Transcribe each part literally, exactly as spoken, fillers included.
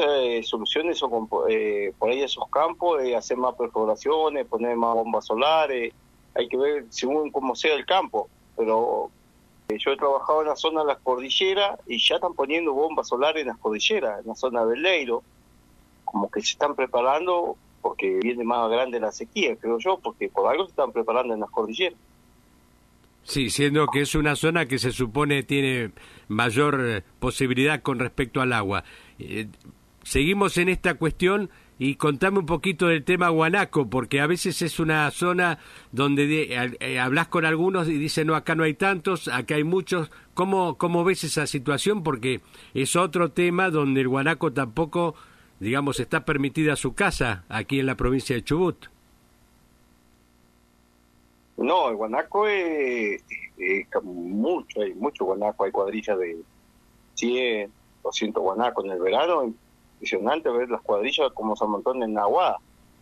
eh, soluciones son con, eh, por ahí esos campos, eh, hacer más perforaciones, poner más bombas solares, hay que ver según cómo sea el campo, pero eh, yo he trabajado en la zona de las cordilleras y ya están poniendo bombas solares en las cordilleras, en la zona del Leiro, como que se están preparando porque viene más grande la sequía, creo yo, porque por algo se están preparando en las cordilleras. Sí, siendo que es una zona que se supone tiene mayor eh, posibilidad con respecto al agua. Eh, seguimos en esta cuestión y contame un poquito del tema guanaco, porque a veces es una zona donde de, eh, hablas con algunos y dicen, no, acá no hay tantos, acá hay muchos. ¿Cómo, cómo ves esa situación? Porque es otro tema donde el guanaco tampoco, digamos, está permitida su caza aquí en la provincia de Chubut. No, el guanaco es, es, es mucho, hay mucho guanaco, hay cuadrillas de cien, doscientos guanacos en el verano, impresionante ver las cuadrillas como se amontonan en Aguada,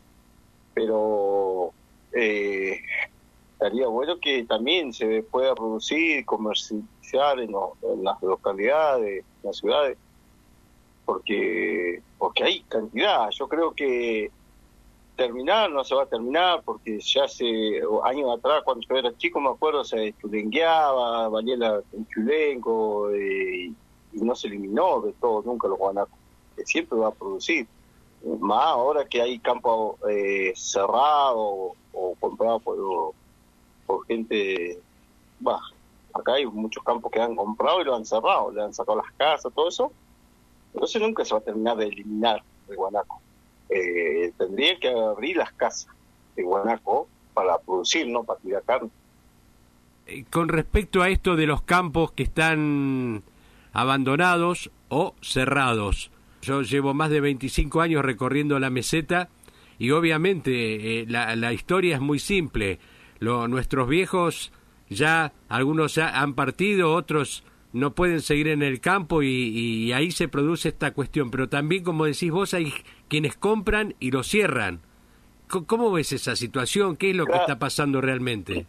pero eh, estaría bueno que también se pueda producir, comercializar en, lo, en las localidades, en las ciudades, porque porque hay cantidad, yo creo que terminar no se va a terminar porque ya hace años atrás cuando yo era chico me acuerdo se chulengueaba, valía la, el chulengo eh, y no se eliminó de todo nunca los guanacos, que siempre va a producir, más ahora que hay campos eh, cerrados o comprados por, por gente, bah, acá hay muchos campos que han comprado y lo han cerrado, le han sacado las casas, todo eso, entonces nunca se va a terminar de eliminar el guanaco. Eh, tendría que abrir las casas de guanaco para producir, no para tirar carne. Con respecto a esto de los campos que están abandonados o cerrados, yo llevo más de veinticinco años recorriendo la meseta y obviamente eh, la, la historia es muy simple. Lo, nuestros viejos ya, algunos ya han partido, otros no pueden seguir en el campo y, y ahí se produce esta cuestión, pero también, como decís vos, hay quienes compran y lo cierran. ¿Cómo ves esa situación? ¿Qué es lo Claro. que está pasando realmente?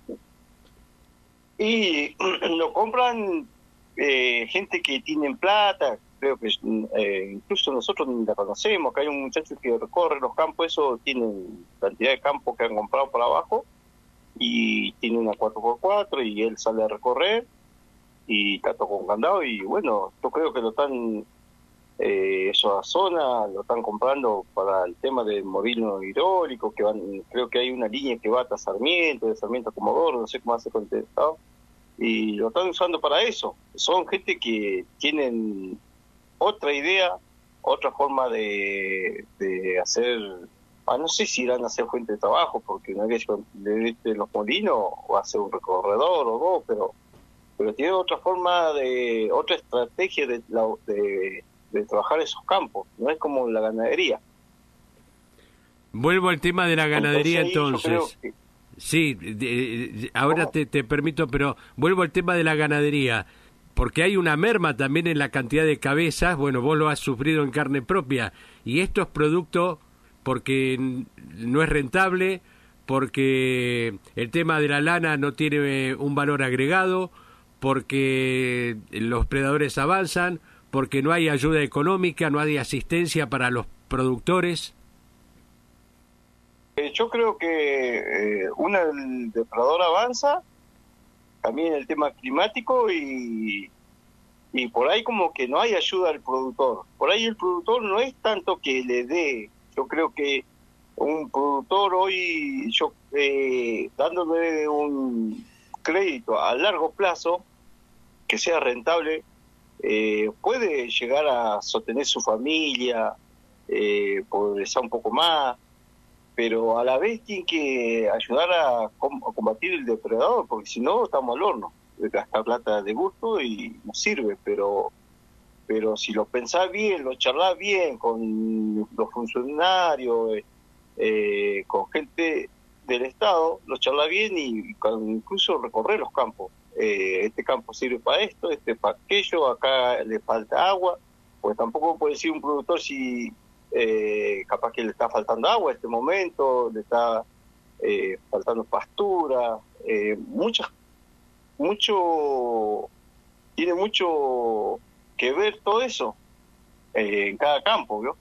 Y lo compran eh, gente que tiene plata, creo que eh, incluso nosotros ni la conocemos, que hay un muchacho que recorre los campos, eso tienen cantidad de campos que han comprado por abajo y tiene una cuatro por cuatro y él sale a recorrer y está todo con candado y bueno, yo creo que lo están, eh, esa zona lo están comprando para el tema del molino hidráulico, que van, creo que hay una línea que va hasta Sarmiento, de Sarmiento a Comodoro, no sé cómo hace con el estado, y lo están usando para eso. Son gente que tienen otra idea, otra forma de, de hacer, ah, no sé si irán a hacer fuente de trabajo, porque una vez de los molinos o hacer un recorredor o dos, pero pero tiene otra forma de, otra estrategia de, de, de trabajar esos campos, no es como la ganadería. Vuelvo al tema de la ganadería entonces. entonces. Que... Sí, de, de, ahora te, te permito, pero vuelvo al tema de la ganadería, porque hay una merma también en la cantidad de cabezas, bueno, vos lo has sufrido en carne propia, y esto es producto porque no es rentable, porque el tema de la lana no tiene un valor agregado, porque los predadores avanzan, porque no hay ayuda económica, no hay asistencia para los productores. Eh, yo creo que eh, una, el depredador avanza, también el tema climático y, y por ahí como que no hay ayuda al productor. Por ahí el productor no es tanto que le dé, yo creo que un productor hoy, yo eh, dándole un crédito a largo plazo, que sea rentable, eh, puede llegar a sostener su familia, eh, progresar un poco más, pero a la vez tiene que ayudar a, com- a combatir el depredador, porque si no estamos al horno, de gastar plata de gusto y no sirve, pero pero si lo pensás bien, lo charlás bien con los funcionarios, eh, eh, con gente del Estado, lo charlás bien y con, incluso recorrer los campos. Eh, este campo sirve para esto, este para aquello, acá le falta agua, pues tampoco puede decir un productor si eh, capaz que le está faltando agua en este momento, le está eh, faltando pastura, eh, muchas, mucho, tiene mucho que ver todo eso eh, en cada campo, ¿vio?